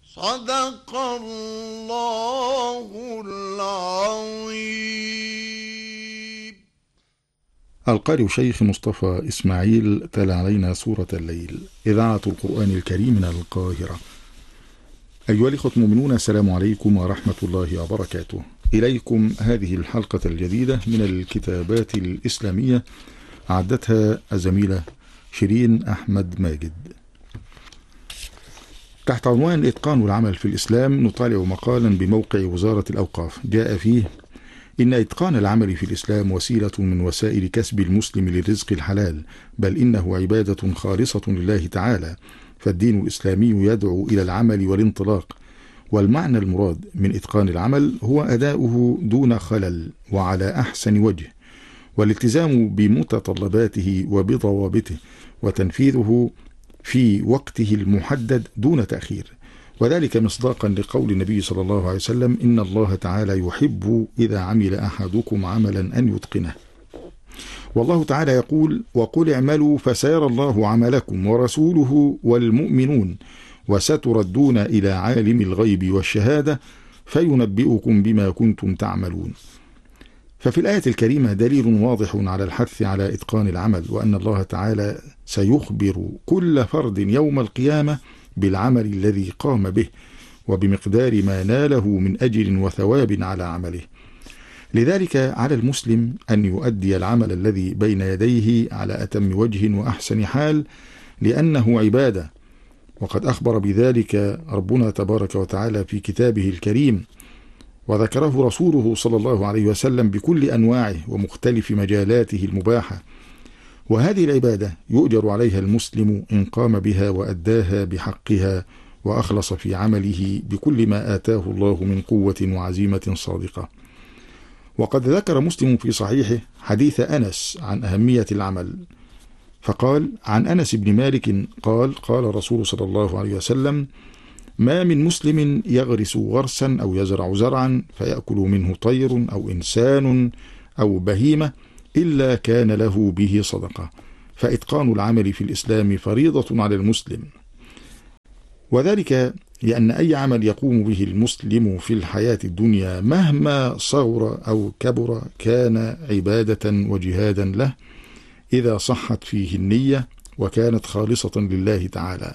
صدق الله العظيم. القارئ شيخ مصطفى إسماعيل تلا علينا سورة الليل، إذاعة القرآن الكريم من القاهرة. أيها الإخوة المؤمنون، السلام عليكم ورحمة الله وبركاته. إليكم هذه الحلقة الجديدة من الكتابات الإسلامية، أعدتها الزميلة شيرين أحمد ماجد. تحت عنوان إتقان العمل في الإسلام نطالع مقالا بموقع وزارة الأوقاف جاء فيه: إن إتقان العمل في الإسلام وسيلة من وسائل كسب المسلم للرزق الحلال، بل إنه عبادة خالصة لله تعالى، فالدين الإسلامي يدعو إلى العمل والانطلاق، والمعنى المراد من إتقان العمل هو أداؤه دون خلل وعلى أحسن وجه، والالتزام بمتطلباته وبضوابطه، وتنفيذه في وقته المحدد دون تأخير، وذلك مصداقا لقول النبي صلى الله عليه وسلم: إن الله تعالى يحب إذا عمل أحدكم عملا أن يتقنه. والله تعالى يقول: وقل اعملوا فسيرى الله عملكم ورسوله والمؤمنون وستردون إلى عالم الغيب والشهادة فينبئكم بما كنتم تعملون. ففي الآية الكريمة دليل واضح على الحث على إتقان العمل، وأن الله تعالى سيخبر كل فرد يوم القيامة بالعمل الذي قام به وبمقدار ما ناله من أجر وثواب على عمله. لذلك على المسلم أن يؤدي العمل الذي بين يديه على أتم وجه وأحسن حال، لأنه عبادة، وقد أخبر بذلك ربنا تبارك وتعالى في كتابه الكريم، وذكره رسوله صلى الله عليه وسلم بكل أنواعه ومختلف مجالاته المباحة. وهذه العبادة يؤجر عليها المسلم إن قام بها وأداها بحقها وأخلص في عمله بكل ما آتاه الله من قوة وعزيمة صادقة. وقد ذكر مسلم في صحيحه حديث أنس عن أهمية العمل، فقال عن أنس بن مالك قال: قال الرسول صلى الله عليه وسلم: ما من مسلم يغرس غرسا أو يزرع زرعا فيأكل منه طير أو إنسان أو بهيمة إلا كان له به صدقة. فإتقان العمل في الإسلام فريضة على المسلم، وذلك لأن أي عمل يقوم به المسلم في الحياة الدنيا مهما صغر أو كبر كان عبادة وجهادا له، إذا صحت فيه النية وكانت خالصة لله تعالى.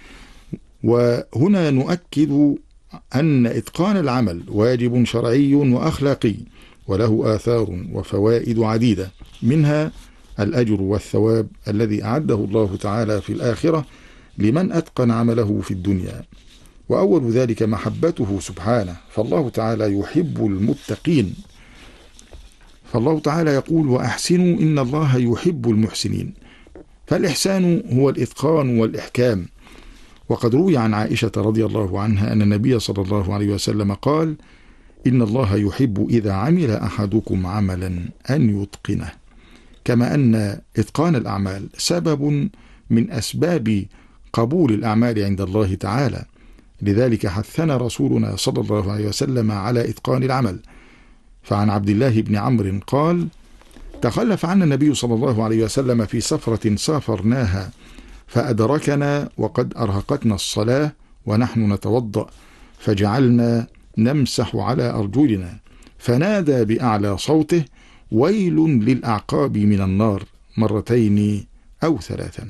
وهنا نؤكد أن إتقان العمل واجب شرعي وأخلاقي، وله آثار وفوائد عديدة، منها الأجر والثواب الذي أعده الله تعالى في الآخرة لمن أتقن عمله في الدنيا، وأول ذلك محبته سبحانه، فالله تعالى يحب المتقين، فالله تعالى يقول: وأحسنوا إن الله يحب المحسنين. فالإحسان هو الإتقان والإحكام. وقد روي عن عائشة رضي الله عنها أن النبي صلى الله عليه وسلم قال: إن الله يحب إذا عمل أحدكم عملا أن يتقنه. كما أن إتقان الأعمال سبب من أسباب قبول الأعمال عند الله تعالى، لذلك حثنا رسولنا صلى الله عليه وسلم على إتقان العمل. فعن عبد الله بن عمرو قال: تخلف عنا النبي صلى الله عليه وسلم في سفرة سافرناها، فأدركنا وقد أرهقتنا الصلاة ونحن نتوضأ، فجعلنا نمسح على أرجلنا، فنادى بأعلى صوته: ويل للأعقاب من النار، مرتين أو ثلاثا.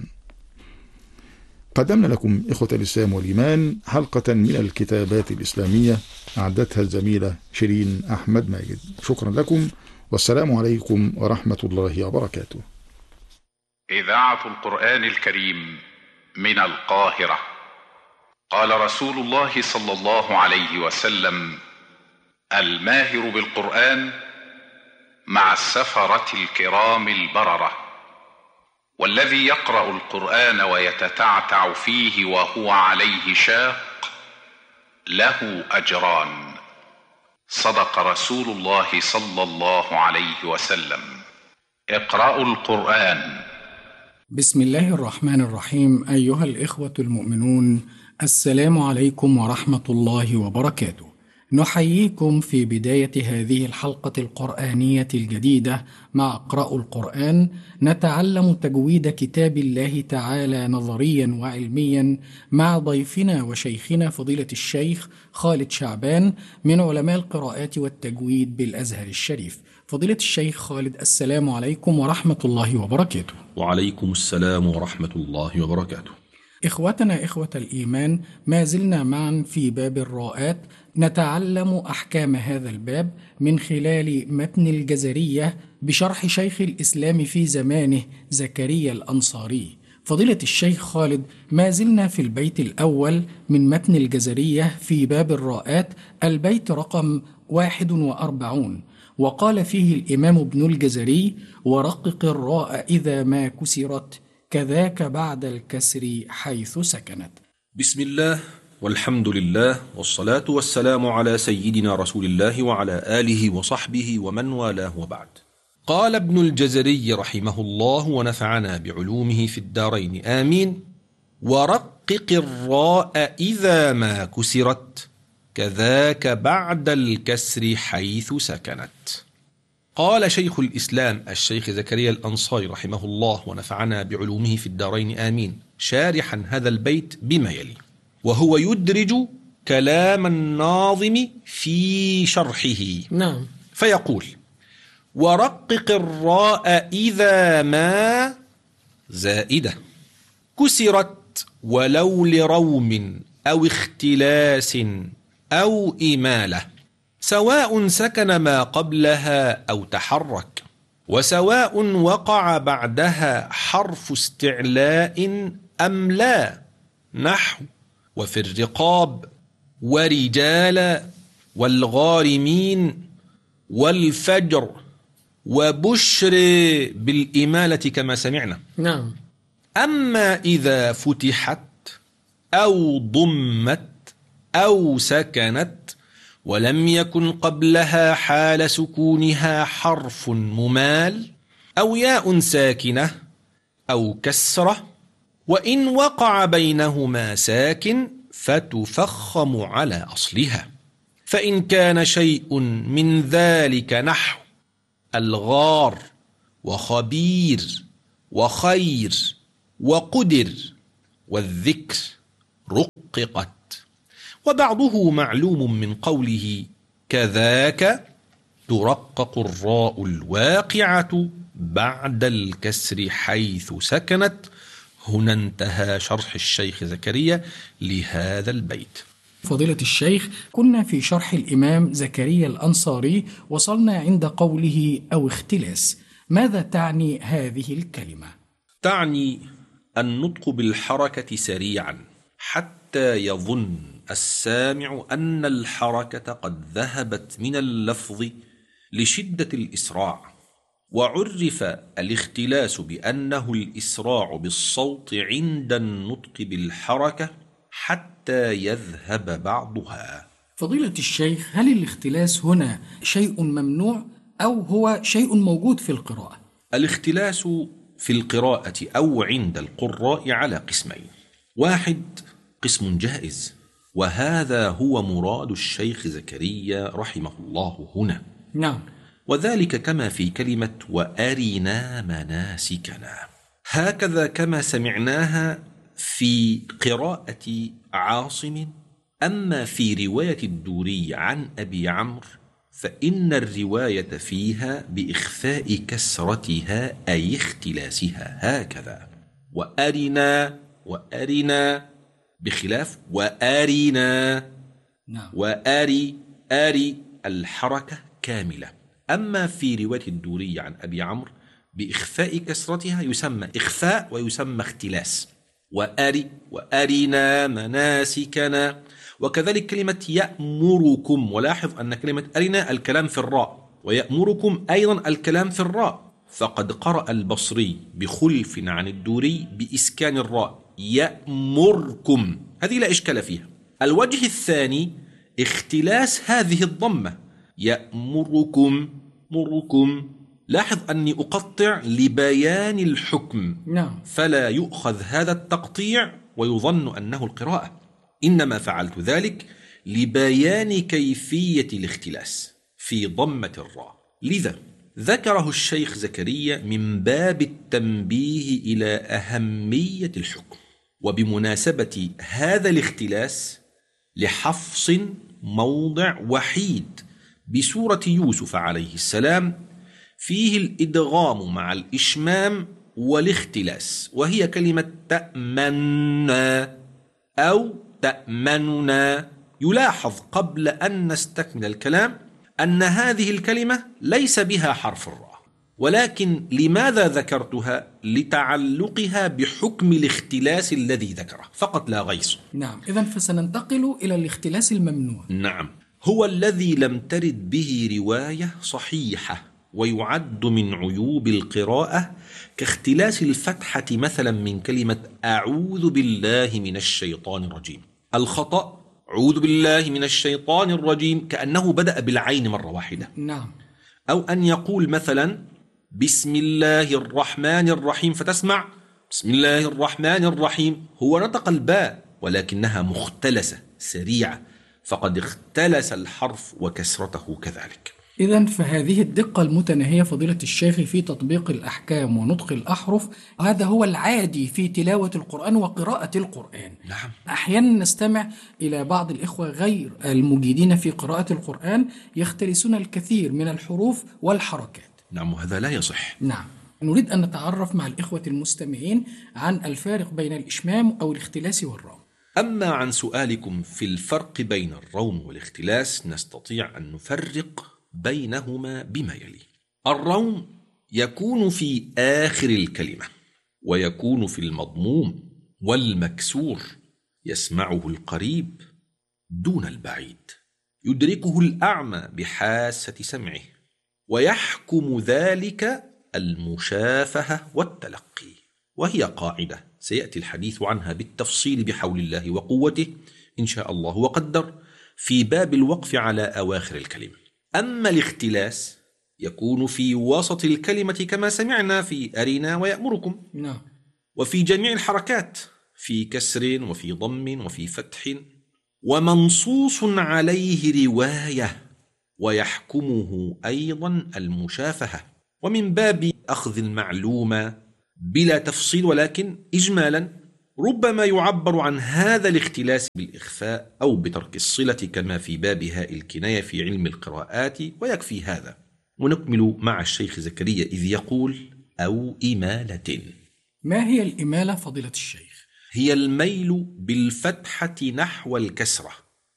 قدمنا لكم إخوة الإسلام والإيمان حلقة من الكتابات الإسلامية أعدتها الزميلة شيرين أحمد ماجد. شكرا لكم، والسلام عليكم ورحمة الله وبركاته. إذاعة القرآن الكريم من القاهرة. قال رسول الله صلى الله عليه وسلم: الماهر بالقرآن مع السفرة الكرام البررة، والذي يقرأ القرآن ويتتعتع فيه وهو عليه شاق له أجران. صدق رسول الله صلى الله عليه وسلم. اقرأوا القرآن. بسم الله الرحمن الرحيم. أيها الإخوة المؤمنون، السلام عليكم ورحمة الله وبركاته. نحييكم في بداية هذه الحلقة القرآنية الجديدة مع اقرأوا القرآن، نتعلم تجويد كتاب الله تعالى نظريا وعلميا مع ضيفنا وشيخنا فضيلة الشيخ خالد شعبان من علماء القراءات والتجويد بالأزهر الشريف. فضيلة الشيخ خالد، السلام عليكم ورحمة الله وبركاته. وعليكم السلام ورحمة الله وبركاته. إخوتنا إخوة الإيمان، ما زلنا معا في باب الراءات نتعلم أحكام هذا الباب من خلال متن الجزرية بشرح شيخ الإسلام في زمانه زكريا الأنصاري. فضيلة الشيخ خالد، ما زلنا في البيت الأول من متن الجزرية في باب الراءات، البيت رقم 41، وقال فيه الإمام ابن الجزري: ورقق الراء إذا ما كسرت كذاك بعد الكسر حيث سكنت. بسم الله والحمد لله والصلاة والسلام على سيدنا رسول الله وعلى آله وصحبه ومن والاه، وبعد. قال ابن الجزري رحمه الله ونفعنا بعلومه في الدارين آمين: ورقق الراء إذا ما كسرت كذاك بعد الكسر حيث سكنت. قال شيخ الإسلام الشيخ زكريا الأنصاري رحمه الله ونفعنا بعلومه في الدارين آمين، شارحا هذا البيت بما يلي، وهو يدرج كلام الناظم في شرحه. فيقول: ورقق الراء إذا ما زائدة كسرت ولو لروم أو اختلاس أو إمالة، سواء سكن ما قبلها أو تحرك، وسواء وقع بعدها حرف استعلاء أم لا، نحو وفي الرقاب ورجال والغارمين والفجر وبشر بالإمالة كما سمعنا. أما إذا فتحت أو ضمت أو سكنت ولم يكن قبلها حال سكونها حرف ممال أو ياء ساكنة أو كسرة، وإن وقع بينهما ساكن فتفخم على أصلها. فإن كان شيء من ذلك نحو الغار وخبير وخير وقدر والذكر رققت. وبعضه معلوم من قوله كذاك ترقق الراء الواقعة بعد الكسر حيث سكنت. هنا انتهى شرح الشيخ زكريا لهذا البيت. فضيلة الشيخ، كنا في شرح الإمام زكريا الأنصاري، وصلنا عند قوله أو اختلاس. ماذا تعني هذه الكلمة؟ تعني النطق بالحركة سريعا حتى يظن السامع أن الحركة قد ذهبت من اللفظ لشدة الإسراع. وعرف الاختلاس بأنه الإسراع بالصوت عند النطق بالحركة حتى يذهب بعضها. فضيلة الشيخ، هل الاختلاس هنا شيء ممنوع أو هو شيء موجود في القراءة؟ الاختلاس في القراءة أو عند القراء على قسمين: واحد قسم جائز، وهذا هو مراد الشيخ زكريا رحمه الله هنا. وذلك كما في كلمة وأرنا مناسكنا، هكذا كما سمعناها في قراءة عاصم. أما في رواية الدوري عن أبي عمرو فإن الرواية فيها بإخفاء كسرتها أي اختلاسها، هكذا وأرنا بخلاف وأرنا. وأري الحركة كاملة. أما في رواية الدوري عن أبي عمرو بإخفاء كسرتها يسمى إخفاء ويسمى اختلاس. وأرنا مناسكنا. وكذلك كلمة يأمركم، ولاحظ أن كلمة أرنا الكلام في الراء، ويأمركم أيضا الكلام في الراء، فقد قرأ البصري بخلف عن الدوري بإسكان الراء يأمركم، هذه لا إشكال فيها. الوجه الثاني اختلاس هذه الضمة يأمركم مركم. لاحظ أني أقطع لبيان الحكم، فلا يؤخذ هذا التقطيع ويظن أنه القراءة، إنما فعلت ذلك لبيان كيفية الاختلاس في ضمة الراء. لذا ذكره الشيخ زكريا من باب التنبيه إلى أهمية الحكم. وبمناسبة هذا الاختلاس لحفص موضع وحيد بسورة يوسف عليه السلام فيه الإدغام مع الإشمام والاختلاس، وهي كلمة تأمنا أو تأمننا. يلاحظ قبل أن نستكمل الكلام أن هذه الكلمة ليس بها حرف الراء، ولكن لماذا ذكرتها؟ لتعلقها بحكم الاختلاس الذي ذكره فقط لا غير. نعم، إذن فسننتقل إلى الاختلاس الممنوع. نعم، هو الذي لم ترد به رواية صحيحة، ويعد من عيوب القراءة كاختلاس الفتحة مثلا من كلمة أعوذ بالله من الشيطان الرجيم. الخطأ أعوذ بالله من الشيطان الرجيم كأنه بدأ بالعين مرة واحدة. نعم. أو أن يقول مثلا بسم الله الرحمن الرحيم فتسمع بسم الله الرحمن الرحيم، هو نطق الباء ولكنها مختلسة سريعة، فقد اختلس الحرف وكسرته كذلك. إذن فهذه الدقة المتناهية فضيلة الشيخ في تطبيق الأحكام ونطق الأحرف، هذا هو العادي في تلاوة القرآن وقراءة القرآن. نعم. أحيانا نستمع إلى بعض الإخوة غير المجيدين في قراءة القرآن يختلسون الكثير من الحروف والحركات. نعم، وهذا لا يصح. نعم. نريد أن نتعرف مع الإخوة المستمعين عن الفارق بين الإشمام أو الاختلاس والروم. أما عن سؤالكم في الفرق بين الروم والاختلاس، نستطيع أن نفرق بينهما بما يلي. الروم يكون في آخر الكلمة، ويكون في المضموم والمكسور، يسمعه القريب دون البعيد، يدركه الأعمى بحاسة سمعه، ويحكم ذلك المشافهة والتلقي، وهي قاعدة سيأتي الحديث عنها بالتفصيل بحول الله وقوته إن شاء الله وقدر في باب الوقف على أواخر الكلمة. أما الاختلاس يكون في وسط الكلمة كما سمعنا في أرنا ويأمركم. نعم. وفي جميع الحركات، في كسر وفي ضم وفي فتح، ومنصوص عليه رواية، ويحكمه أيضا المشافهة. ومن باب أخذ المعلومة بلا تفصيل ولكن إجمالا، ربما يعبر عن هذا الاختلاس بالإخفاء أو بترك الصلة كما في باب هاء الكناية في علم القراءات، ويكفي هذا. ونكمل مع الشيخ زكريا إذ يقول أو إمالة. ما هي الإمالة فضيلة الشيخ؟ هي الميل بالفتحة نحو الكسرة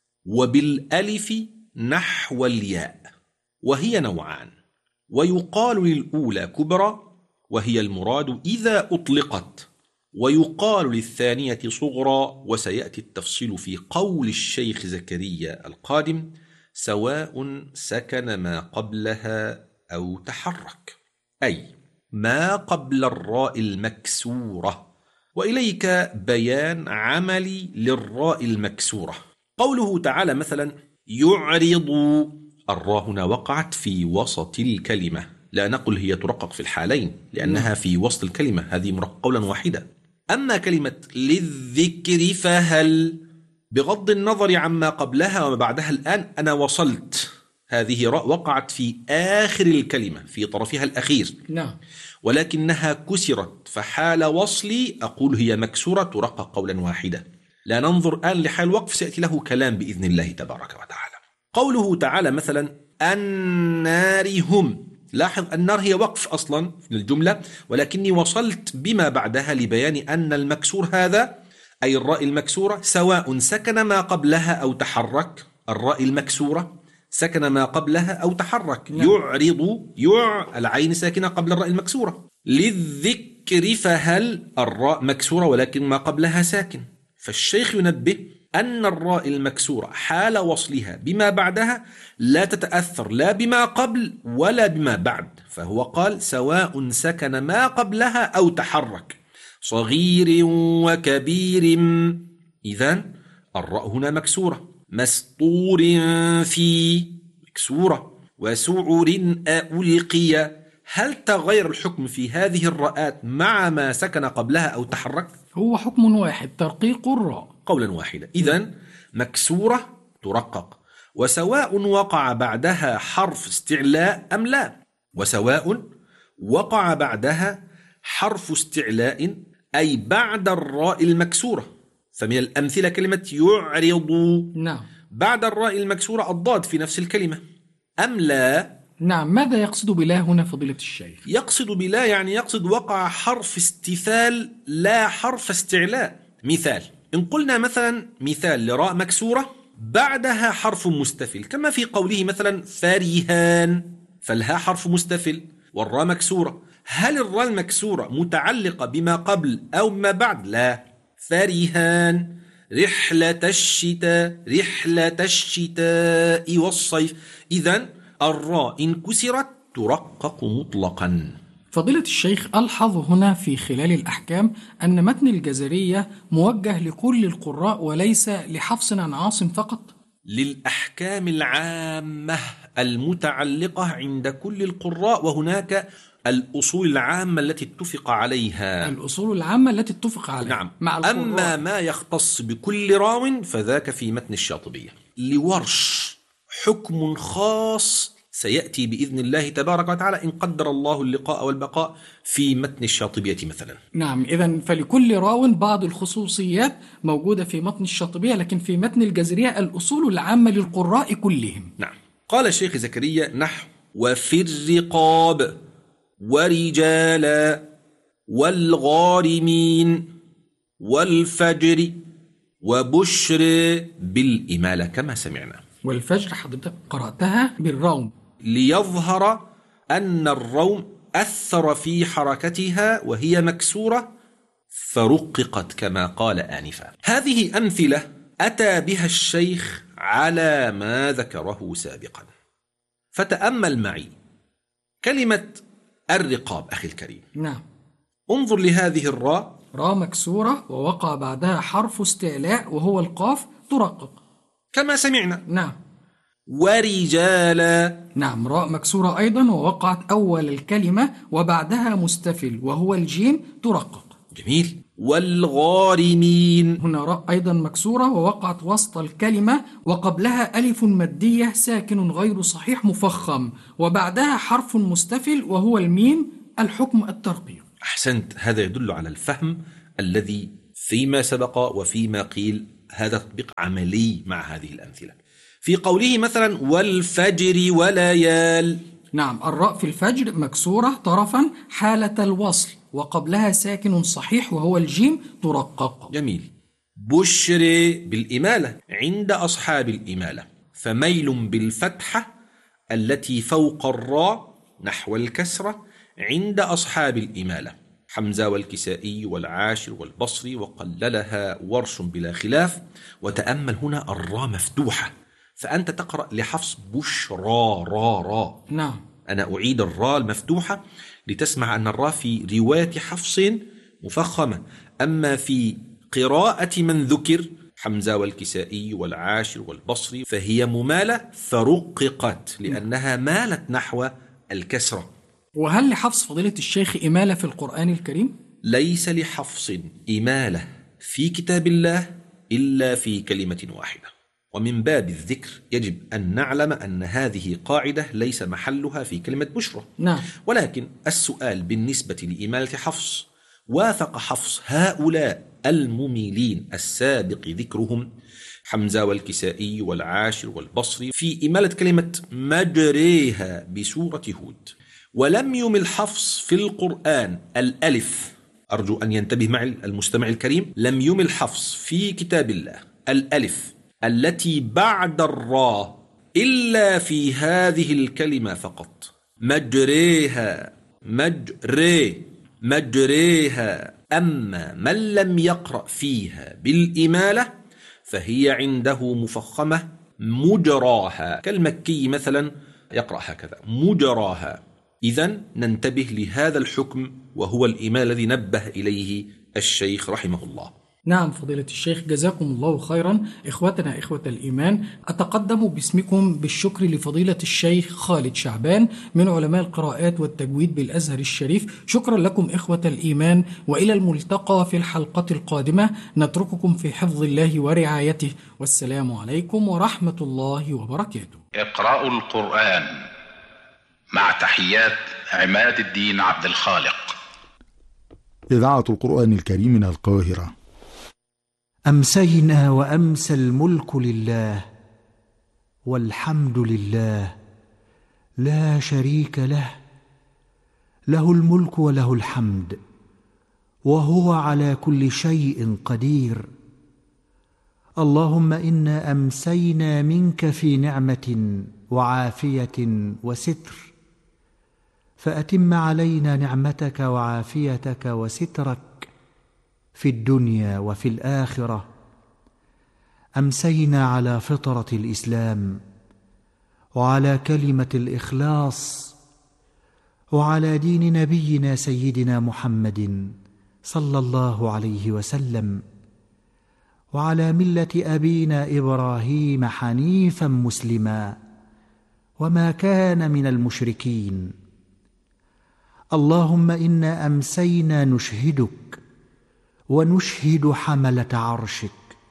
وبالألف نحو الياء، وهي نوعان، ويقال للأولى كبرى وهي المراد إذا أطلقت، ويقال للثانية صغرى، وسيأتي التفصيل في قول الشيخ زكريا القادم سواء سكن ما قبلها أو تحرك، أي ما قبل الراء المكسورة. وإليك بيان عملي للراء المكسورة. قوله تعالى مثلا يعرض، الراء هنا وقعت في وسط الكلمة، لا نقل هي ترقق في الحالين لأنها في وسط الكلمة، هذه مرققة قولا واحدا. أما كلمة للذكر فهل، بغض النظر عما قبلها وما بعدها، الآن أنا وصلت، هذه راء وقعت في آخر الكلمة في طرفها الأخير. نعم. ولكنها كسرت، فحال وصلي أقول هي مكسورة ترقق قولا واحدا. لا ننظر الآن لحال الوقف، سيأتي له كلام بإذن الله تبارك وتعالى. قوله تعالى مثلا النار هم، لاحظ النار هي وقف أصلا في الجملة، ولكني وصلت بما بعدها لبيان أن المكسور هذا أي الراء المكسورة سواء سكن ما قبلها أو تحرك، الراء المكسورة سكن ما قبلها أو تحرك. يعرض، العين ساكنة قبل الراء المكسورة. للذكر فهل، الراء مكسورة ولكن ما قبلها ساكن، فالشيخ ينبه أن الراء المكسورة حال وصلها بما بعدها لا تتأثر لا بما قبل ولا بما بعد، فهو قال سواء سكن ما قبلها أو تحرك، صغير وكبير. إذن الراء هنا مكسورة. مسطور في، مكسورة. وسعر ألقي، هل تغير الحكم في هذه الراءات مع ما سكن قبلها أو تحرك؟ هو حكم واحد، ترقيق الراء قولا واحدا. إذن مكسورة ترقق، وسواء وقع بعدها حرف استعلاء أم لا، وسواء وقع بعدها حرف استعلاء أي بعد الراء المكسورة. فمن الأمثلة كلمة يعرض، نعم، بعد الراء المكسورة الضاد في نفس الكلمة، أم لا. نعم. ماذا يقصد بلا هنا فضيلة الشيخ؟ يقصد بلا يعني يقصد وقع حرف استثال لا حرف استعلاء. مثال، إن قلنا مثلا مثال لراء مكسورة بعدها حرف مستفل، كما في قوله مثلا فريهان، فالها حرف مستفل والراء مكسورة، هل الراء المكسورة متعلقة بما قبل أو ما بعد؟ لا. فريهان رحلة الشتاء والصيف. إذن الراء إن كسرت ترقق مطلقا. فضيلة الشيخ، ألحظ هنا في خلال الأحكام أن متن الجزرية موجه لكل القراء وليس لحفص عن عاصم فقط. للأحكام العامة المتعلقة عند كل القراء، وهناك الأصول العامة التي اتفق عليها. الأصول العامة التي اتفق عليها، نعم. مع القراء. أما ما يختص بكل راو فذاك في متن الشاطبية. لورش حكم خاص سيأتي بإذن الله تبارك وتعالى إن قدر الله اللقاء والبقاء في متن الشاطبية مثلا. نعم، إذن فلكل راو بعض الخصوصيات موجودة في متن الشاطبية، لكن في متن الجزرية الأصول العامة للقراء كلهم. نعم. قال الشيخ زكريا نحو وفي الرقاب ورجالا والغارمين والفجر وبشر بالإمالة كما سمعنا. والفجر حضرتك قرأتها بالروم ليظهر أن الروم أثر في حركتها وهي مكسورة فرققت كما قال آنفا. هذه أمثلة أتى بها الشيخ على ما ذكره سابقا. فتأمل معي كلمة الرقاب أخي الكريم. نعم. انظر لهذه الراء، راء مكسورة ووقع بعدها حرف استعلاء وهو القاف، ترقق كما سمعنا. نعم. ورجالا، نعم، راء مكسورة أيضا ووقعت أول الكلمة وبعدها مستفل وهو الجيم، ترقق. جميل. والغارمين، هنا راء أيضا مكسورة ووقعت وسط الكلمة وقبلها ألف مادية ساكن غير صحيح مفخم وبعدها حرف مستفل وهو الميم، الحكم الترقيق. أحسنت. هذا يدل على الفهم الذي فيما سبق وفيما قيل. هذا تطبيق عملي مع هذه الأمثلة. في قوله مثلا والفجر وليال، نعم، الراء في الفجر مكسورة طرفا حالة الوصل وقبلها ساكن صحيح وهو الجيم، ترقق. جميل. بشر بالإمالة عند أصحاب الإمالة، فميل بالفتحة التي فوق الراء نحو الكسرة عند أصحاب الإمالة، حمزة والكسائي والعاشر والبصري، وقللها ورش بلا خلاف. وتأمل هنا الراء مفتوحة، فأنت تقرأ لحفص بشرى را. نعم. أنا أعيد الراء المفتوحة لتسمع أن الراء في رواية حفص مفخمة، أما في قراءة من ذكر حمزة والكسائي والعاشر والبصري فهي ممالة فرققت لأنها مالت نحو الكسرة. وهل لحفص فضيلة الشيخ إمالة في القرآن الكريم؟ ليس لحفص إمالة في كتاب الله إلا في كلمة واحدة. ومن باب الذكر يجب أن نعلم أن هذه قاعدة ليس محلها في كلمة بشرى. نعم. ولكن السؤال بالنسبة لإمالة حفص، وافق حفص هؤلاء المميلين السابق ذكرهم حمزة والكسائي والعاشر والبصري في إمالة كلمة مجريها بسورة هود. ولم يمل حفص في القرآن الألف، أرجو أن ينتبه معي المستمع الكريم، لم يمل حفص في كتاب الله الألف التي بعد الراء إلا في هذه الكلمة فقط، مجريها، مجريها. أما من لم يقرأ فيها بالإمالة فهي عنده مفخمة مجراها، كالمكي مثلا يقرأ هكذا مجراها. إذن ننتبه لهذا الحكم وهو الإمالة الذي نبه إليه الشيخ رحمه الله. نعم فضيلة الشيخ، جزاكم الله خيرا. إخوتنا إخوة الإيمان، أتقدم باسمكم بالشكر لفضيلة الشيخ خالد شعبان من علماء القراءات والتجويد بالأزهر الشريف. شكرا لكم إخوة الإيمان، وإلى الملتقى في الحلقة القادمة. نترككم في حفظ الله ورعايته، والسلام عليكم ورحمة الله وبركاته. اقرأوا القرآن مع تحيات عماد الدين عبد الخالق. إذاعة القرآن الكريم من القاهرة. أمسينا وأمسى الملك لله، والحمد لله لا شريك له، له الملك وله الحمد، وهو على كل شيء قدير. اللهم إنا أمسينا منك في نعمة وعافية وستر، فأتم علينا نعمتك وعافيتك وسترك في الدنيا وفي الآخرة. أمسينا على فطرة الإسلام، وعلى كلمة الإخلاص، وعلى دين نبينا سيدنا محمد صلى الله عليه وسلم، وعلى ملة أبينا إبراهيم حنيفا مسلما، وما كان من المشركين. اللهم إنا أمسينا نشهدك ونشهد حملة عرشك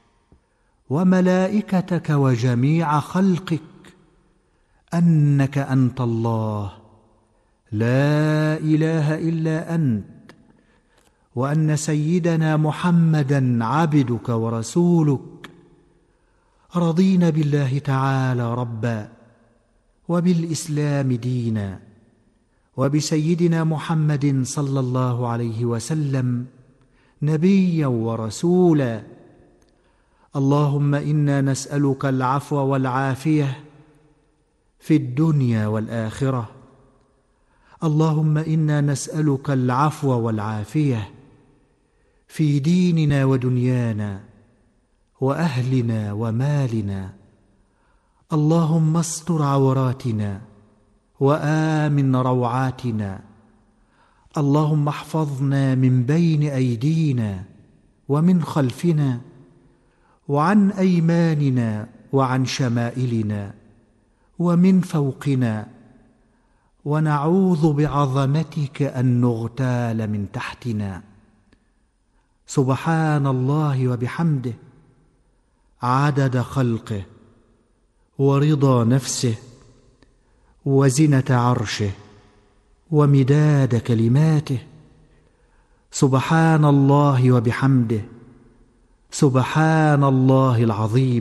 وملائكتك وجميع خلقك أنك أنت الله لا إله إلا أنت، وأن سيدنا محمدا عبدك ورسولك. رضينا بالله تعالى ربا، وبالإسلام دينا، وبسيدنا محمد صلى الله عليه وسلم نبيا ورسولا. اللهم إنا نسألك العفو والعافية في الدنيا والآخرة. اللهم إنا نسألك العفو والعافية في ديننا ودنيانا وأهلنا ومالنا. اللهم استر عوراتنا وآمن روعاتنا. اللهم احفظنا من بين أيدينا ومن خلفنا وعن أيماننا وعن شمائلنا ومن فوقنا، ونعوذ بعظمتك أن نغتال من تحتنا. سبحان الله وبحمده، عدد خلقه ورضا نفسه وزنة عرشه ومداد كلماته. سبحان الله وبحمده، سبحان الله العظيم.